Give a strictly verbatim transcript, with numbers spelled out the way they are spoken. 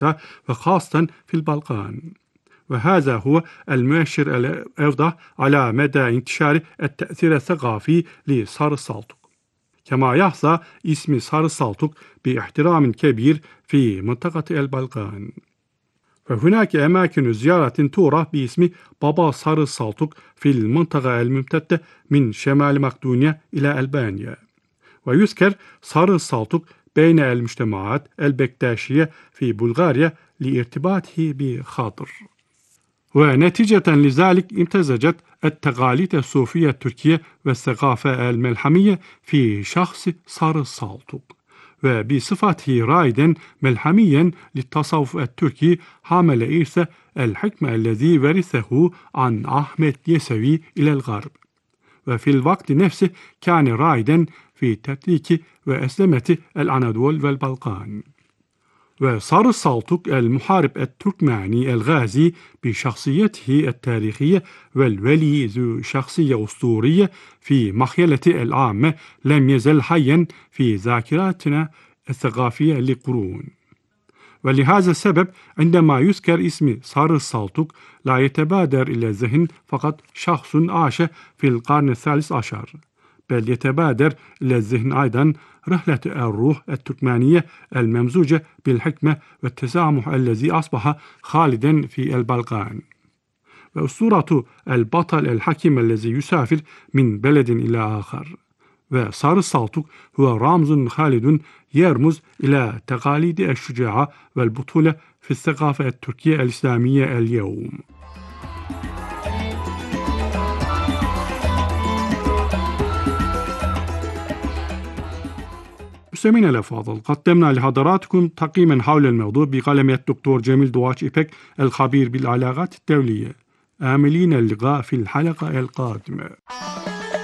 وخاصة في البلقان. وهذا هو المؤشر الأوضح على مدى انتشار التأثير الثقافي لصار السلطق. كما يحظى اسم صار السلطق باحترام كبير في منطقة البلقان. فهناك أماكن زيارة تورى باسم بابا صار السلطق في المنطقة الممتدة من شمال مقدونيا إلى ألبانيا. ويذكر صار السلطق بين المجتمعات البكتاشية في بلغاريا لارتباطه بخاطر. ونتيجة لذلك امتزجت التقاليد الصوفية التركية والثقافة الملحمية في شخص صار السلطق. وبصفته رائدا ملحميا للتصوف التركي حامل إرث الحكمة الذي ورثه عن أحمد يسوي إلى الغرب. وفي الوقت نفسه كان رائدا في تدريك وأسلمة الأناضول والبلقان. وصار السلطق المحارب التركماني الغازي بشخصيته التاريخية والولي ذو شخصية أسطورية في مخيلة العامة لم يزل حيا في ذاكرتنا الثقافية لقرون. ولهذا السبب عندما يذكر اسم صار السلطق لا يتبادر إلى الذهن فقط شخص عاش في القرن الثالث عشر، بل يتبادر إلى الذهن أيضا رحلة الروح التركمانية الممزوجة بالحكمة والتسامح الذي أصبح خالدا في البلقان. وأسطورة البطل الحكيم الذي يسافر من بلد إلى آخر. وصار السلطق هو رمز خالد يرمز إلى تقاليد الشجاعة والبطولة في الثقافة التركية الإسلامية اليوم. مستمعينا الأفاضل، قدمنا لحضراتكم تقييما حول الموضوع بقلم الدكتور جميل دواش إيبك الخبير بالعلاقات الدولية. آملين اللقاء في الحلقة القادمة.